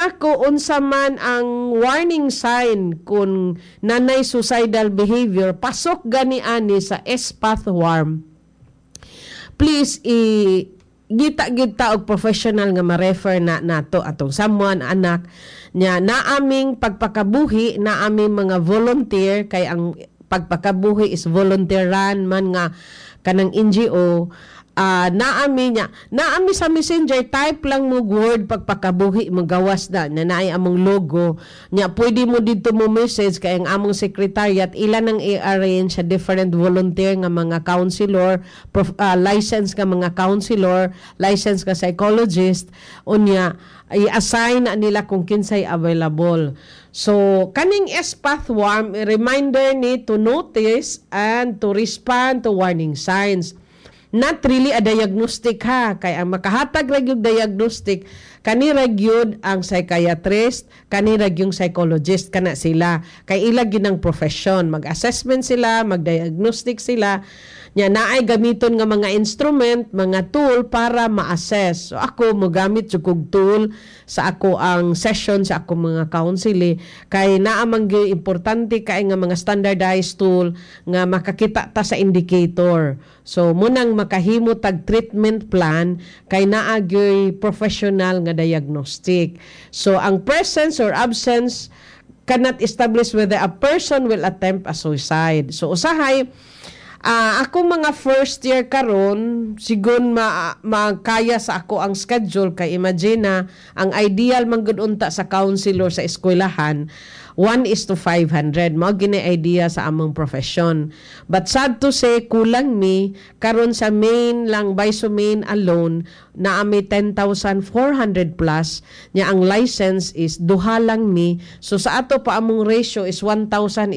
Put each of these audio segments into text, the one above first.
nako unsa man ang warning sign kung nanay suicidal behavior, pasok gani ani sa S-path worm. Please gita og professional nga ma-refer na nato atong someone anak nya naaming pagpakabuhi, naaming mga volunteer kay ang pagpakabuhi is volunteeran man nga kanang NGO. Naami sa messenger, type lang mo word pagpakabuhi magawas na naay among logo nya, pwede mo dito mo message kay ang among secretariat ilan ang i-arrange sa different volunteer nga mga counselor, license nga mga counselor, license nga psychologist, unya i-assign na nila kung kinsay available. So kaning S-path worm, reminder ni to notice and to respond to warning signs. Not really a diagnostic ha, kay ang makahatag ra gyud diagnostic kani ra gyud ang psychiatrist, kani ra gyud psychologist, kana sila kay ila gyud ang profession, mag-assessment sila, mag-diagnostic sila nya, naay gamiton nga mga instrument, mga tool para ma-assess. So ako mogamit jud kog tool sa ako ang session sa ako mga counseling kay naa man gyud importante kay nga mga standardized tool nga makakita ta sa indicator. So munang makahimo tag treatment plan kay naa gyud professional nga diagnostic. So ang presence or absence cannot establish whether a person will attempt a suicide. So usahay akong mga first year karon sigon makaya sa ako ang schedule kay imagine na ang ideal man gud unta sa counselor sa eskwelahan 1:500 mao gini idea sa among profession. But sad to say kulang mi karon sa main lang by so main alone na ami 10,400 plus nya ang license is duha lang mi, so sa ato pa among ratio is 1,000:5,000.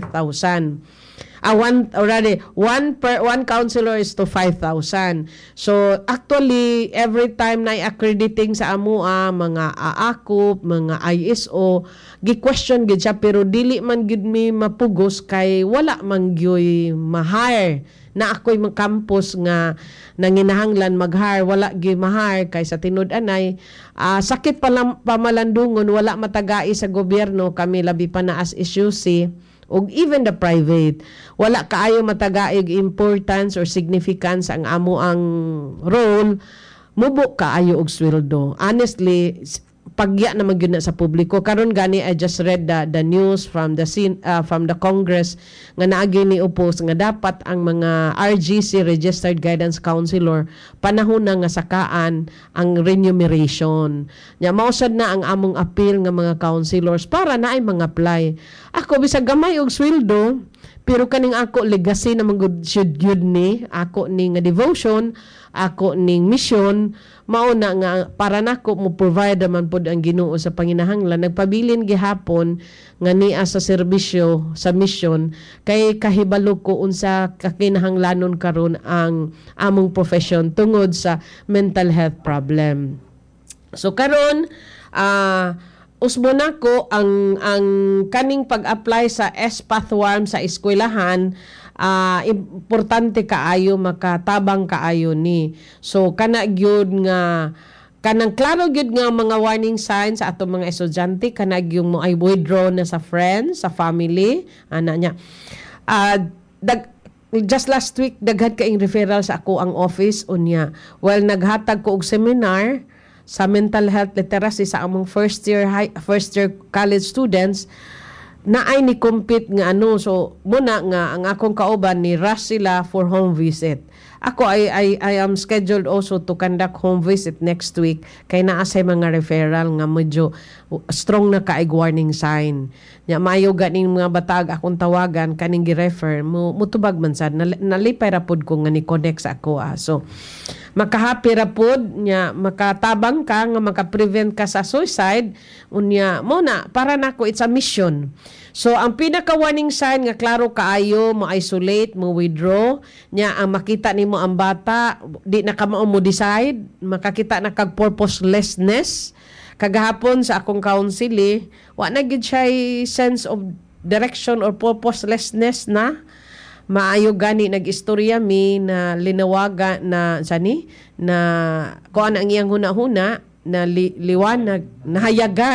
One counselor is to 5,000. So actually every time na accrediting sa amo mga AACUP, mga ISO, gi-question gid siya pero dili man gid mi mapugos kay wala man gyoy ma-hire na ako'y mga campus nga nanginahanglan mag-hire, wala gi ma-hire kay sa tinud anay sakit pamalandungon, wala matagai sa gobyerno, kami labi pa na as SUC o even the private, wala kaayo matagaig importance or significance ang amo ang role, mubo kaayo og sweldo. Honestly, pagya na magyud na sa publiko karon gani. I just read the news from the Congress nga naagi ni upos nga dapat ang mga RGC, registered guidance counselor, panahon na nga sakaan ang remuneration nya. Mausad na ang among appeal nga mga counselors para naay mga apply. Ako bisag gamay og sweldo pero kaning ako legacy na magud yun ni ako ni nga devotion, ako ning mission, mao na nga para nako mo provide man pod ang Ginoo sa panginahanglan. Nagpabilin gihapon nga niya sa serbisyo sa mission kay kahibalo ko unsa kakinahanglanon karon ang among profession tungod sa mental health problem. So karon usbo nako ang kaning pag-apply sa S-path worm sa eskwelahan, importante kaayo, makatabang kaayo ni. So kana gyud nga kanang klaro gyud nga mga warning signs sa atong mga estudyante, kana gyud mo ay withdraw na sa friends, sa family ana nya. Just last week daghan kaing referral sa ako ang office unya. Well, naghatag ko og seminar sa mental health literacy sa among first year college students na ay ni compete nga so muna nga ang akong kauban ni rush sila for home visit. Ako I am scheduled also to conduct home visit next week kay naa say mga referral nga medyo strong na kaig warning sign. Nya mayo ganing mga batag akong tawagan kaning gi-refer mo tubag man sad nalipay ra pud ko nga ni connect sa ako so makahappy ra pud nya makatabang ka nga maka-prevent ka sa suicide unya mo na para nako it's a mission. So ang pinaka warning sign nga klaro kaayo, mo isolate, mo withdraw nya ang makita nimo ang bata di na ka mo decide, makakita na kag purposelessness. Kagahapon sa akong counseling, wa na gid siya sense of direction or purposelessness na. Maayo gani nag-istorya mi na linawaga na sani na kuan ang iyang huna-huna na liwanag nahayagan